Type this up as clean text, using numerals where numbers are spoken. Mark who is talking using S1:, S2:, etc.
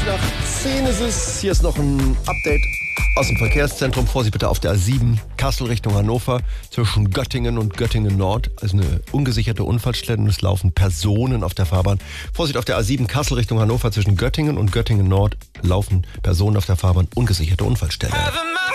S1: 9:50 ist es. Hier ist noch ein Update aus dem Verkehrszentrum. Vorsicht bitte auf der A7 Kassel Richtung Hannover zwischen Göttingen und Göttingen Nord. Also eine ungesicherte Unfallstelle und es laufen Personen auf der Fahrbahn. Vorsicht auf der A7 Kassel Richtung Hannover zwischen Göttingen und Göttingen Nord laufen Personen auf der Fahrbahn. Ungesicherte Unfallstelle.